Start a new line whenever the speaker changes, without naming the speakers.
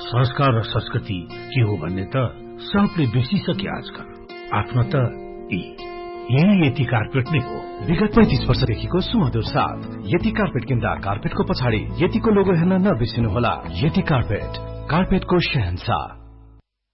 संस्कार र संस्कृति के हो भन्ने त सबले बिर्सिसके आजकल। आफ्नो त यही यति कार्पेट नै हो।
विगत 35 वर्षदेखिको सुमधुर साथ यति कार्पेट किन्दा कार्पेटको पछाडि यतिको लोगो हेर्न नबिर्सिनुहोला। यति कार्पेटको शहंशाह।